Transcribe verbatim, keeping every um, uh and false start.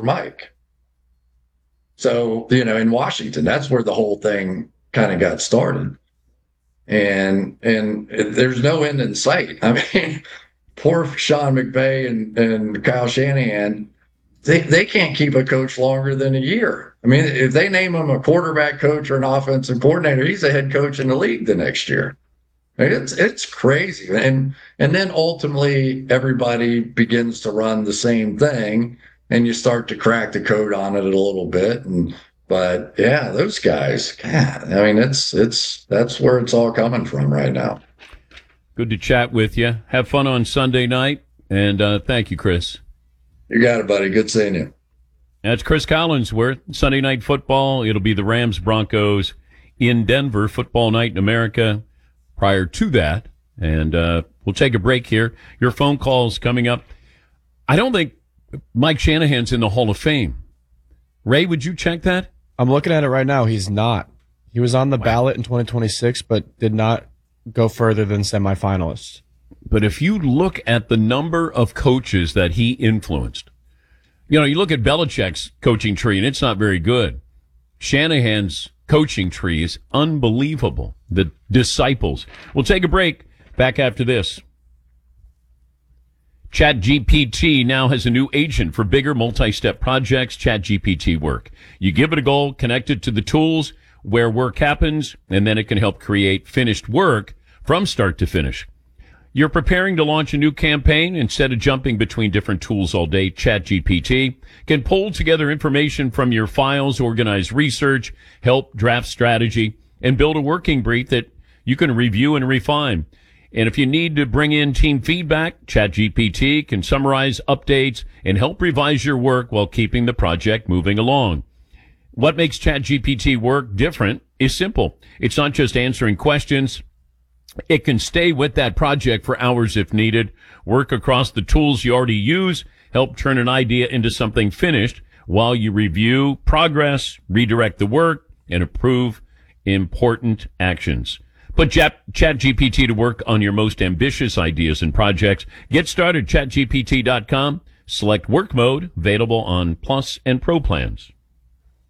for Mike. So, you know, in Washington, that's where the whole thing kind of got started. And and there's no end in sight. I mean, poor Sean McVay and, and Kyle Shanahan, they, they can't keep a coach longer than a year. I mean, if they name him a quarterback coach or an offensive coordinator, he's a head coach in the league the next year. It's it's crazy. And and then ultimately everybody begins to run the same thing and you start to crack the code on it a little bit. And but yeah, those guys, God, I mean, it's it's that's where it's all coming from right now. Good to chat with you. Have fun on Sunday night. And uh, thank you, Chris. You got it, buddy. Good seeing you. That's Chris Collinsworth. Sunday night football. It'll be the Rams Broncos in Denver. Football night in America prior to that. And uh, we'll take a break here. Your phone calls coming up. I don't think Mike Shanahan's in the Hall of Fame. Ray, would you check that? I'm looking at it right now. He's not. He was on the Wow. ballot in twenty twenty-six, but did not go further than semifinalists. But if you look at the number of coaches that he influenced, you know, you look at Belichick's coaching tree, and it's not very good. Shanahan's coaching tree is unbelievable. The disciples. We'll take a break. Back after this. ChatGPT now has a new agent for bigger multi-step projects, ChatGPT Work. You give it a go, connect it to the tools where work happens, and then it can help create finished work from start to finish. You're preparing to launch a new campaign. Instead of jumping between different tools all day, ChatGPT can pull together information from your files, organize research, help draft strategy, and build a working brief that you can review and refine. And if you need to bring in team feedback, ChatGPT can summarize updates and help revise your work while keeping the project moving along. What makes ChatGPT Work different is simple. It's not just answering questions. It can stay with that project for hours if needed, work across the tools you already use, help turn an idea into something finished while you review progress, redirect the work, and approve important actions. Put ChatGPT to work on your most ambitious ideas and projects. Get started, chat G P T dot com. Select work mode, available on Plus and Pro plans.